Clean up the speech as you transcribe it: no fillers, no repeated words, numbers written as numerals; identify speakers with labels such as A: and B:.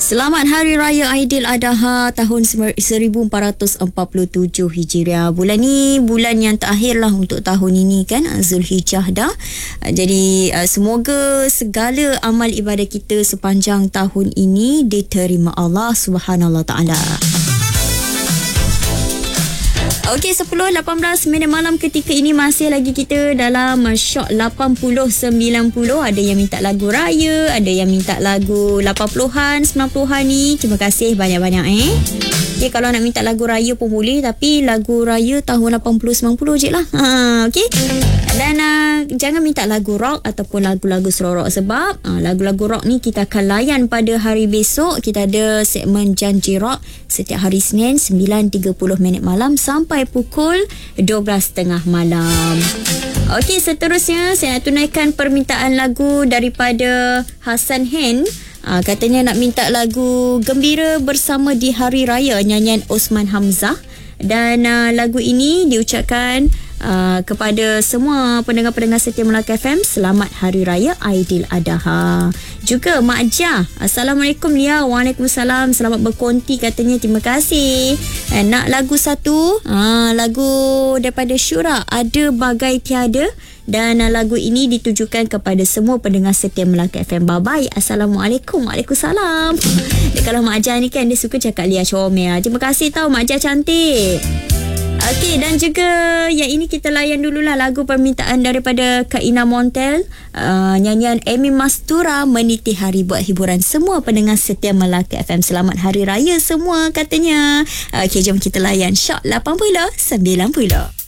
A: Selamat Hari Raya Aidiladha tahun 1447 Hijriah. Bulan ni bulan yang terakhir lah untuk tahun ini kan, Zulhijjah dah. Jadi semoga segala amal ibadah kita sepanjang tahun ini diterima Allah Subhanahu Wa Taala. Okey, 10.18 malam ketika ini masih lagi kita dalam Shock 80-90. Ada yang minta lagu raya, ada yang minta lagu 80-an, 90-an ni. Terima kasih banyak-banyak Okay, kalau nak minta lagu raya pun boleh, tapi lagu raya tahun 80-90 je lah. Okay. Dan jangan minta lagu rock ataupun lagu-lagu slow rock, sebab lagu-lagu rock ni kita akan layan pada hari besok. Kita ada segmen Janji Rock setiap hari Senin 9.30 malam sampai pukul 12.30 malam. Okey, seterusnya saya nak tunaikan permintaan lagu daripada Hasan Hen. Katanya nak minta lagu Gembira Bersama di Hari Raya, nyanyian Osman Hamzah. Dan lagu ini diucapkan kepada semua pendengar-pendengar setia Melaka FM, selamat Hari Raya Aidiladha. Juga Mak Jah, Assalamualaikum Lia. Waalaikumsalam, selamat berkonti katanya, terima kasih. Nak lagu satu, lagu daripada Syura, Ada Bagai Tiada. Dan lagu ini ditujukan kepada semua pendengar setia Melaka FM. Bye-bye. Assalamualaikum. Waalaikumsalam. Kalau Mak Jah ni kan, dia suka cakap Lia comel. Terima kasih tau Mak Jah cantik. Okey, dan juga yang ini kita layan dululah lagu permintaan daripada Kak Ina Montel, nyanyian Amy Mastura, Meniti Hari, buat hiburan semua pendengar setia Melaka FM. Selamat Hari Raya semua katanya. Okey, jom kita layan Shock 80-90.